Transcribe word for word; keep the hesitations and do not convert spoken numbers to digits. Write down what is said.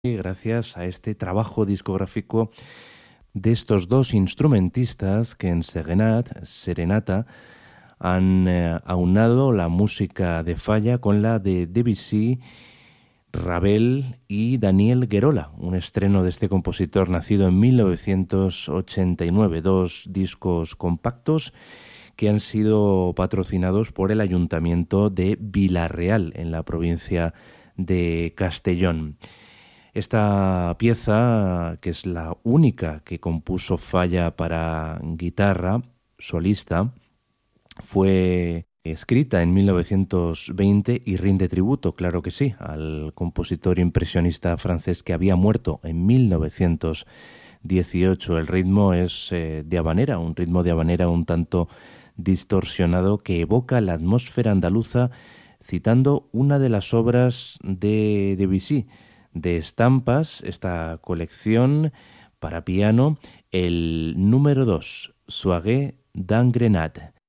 gracias a este trabajo discográfico de estos dos instrumentistas que en Serenat, Serenata han eh, aunado la música de Falla con la de Debussy, Ravel y Daniel Guerola, un estreno de este compositor nacido en mil novecientos ochenta y nueve, dos discos compactos que han sido patrocinados por el Ayuntamiento de Vilarreal, en la provincia de Castellón. Esta pieza, que es la única que compuso Falla para guitarra solista, fue escrita en mil novecientos veinte y rinde tributo, claro que sí, al compositor impresionista francés que había muerto en mil novecientos dieciocho. El ritmo es eh, de habanera, un ritmo de habanera un tanto distorsionado que evoca la atmósfera andaluza, citando una de las obras de Debussy, de estampas, esta colección para piano, el número dos, Soirée d'Angrenade.